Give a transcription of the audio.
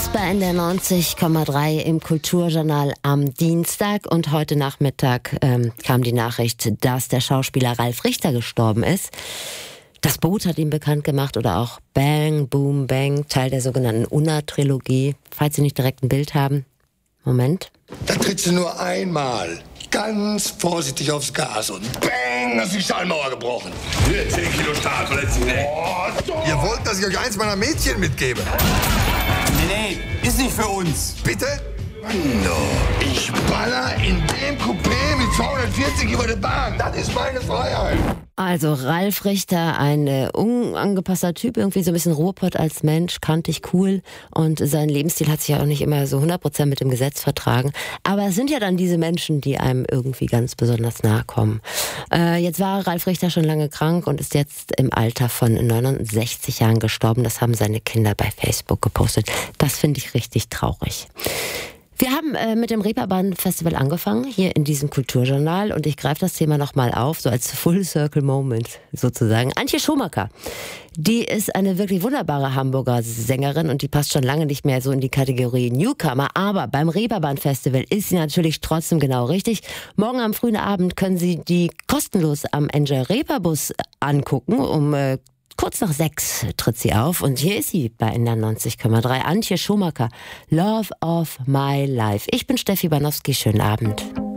ist bei NDR 90,3 im Kulturjournal am Dienstag und heute Nachmittag kam die Nachricht, dass der Schauspieler Ralf Richter gestorben ist. Das Boot hat ihn bekannt gemacht oder auch Bang, Boom, Bang, Teil der sogenannten Unna-Trilogie. Falls Sie nicht direkt ein Bild haben. Moment. Da trittst du nur einmal ganz vorsichtig aufs Gas und bang, hast die Schallmauer gebrochen. Hier, 10 Kilo Stahlverletzung weg. Ihr wollt, dass ich euch eins meiner Mädchen mitgebe? Nee, ist nicht für uns. Bitte? No. Ich baller in dem Coupé mit 240 über die Bahn. Das ist meine Freiheit. Also Ralf Richter, ein unangepasster Typ, irgendwie so ein bisschen Ruhrpott als Mensch, kantig, cool, und sein Lebensstil hat sich ja auch nicht immer so 100% mit dem Gesetz vertragen. Aber es sind ja dann diese Menschen, die einem irgendwie ganz besonders nahe kommen. Jetzt war Ralf Richter schon lange krank und ist jetzt im Alter von 69 Jahren gestorben. Das haben seine Kinder bei Facebook gepostet. Das finde ich richtig traurig. Wir haben mit dem Reeperbahn-Festival angefangen, hier in diesem Kulturjournal, und ich greife das Thema nochmal auf, so als Full-Circle-Moment sozusagen. Antje Schumacher, die ist eine wirklich wunderbare Hamburger Sängerin und die passt schon lange nicht mehr so in die Kategorie Newcomer, aber beim Reeperbahn-Festival ist sie natürlich trotzdem genau richtig. Morgen am frühen Abend können Sie die kostenlos am Enjoy Reeperbus angucken, kurz nach 6 tritt sie auf und hier ist sie bei NDR 90,3. Antje Schumacher, Love of My Life. Ich bin Steffi Banowski, schönen Abend.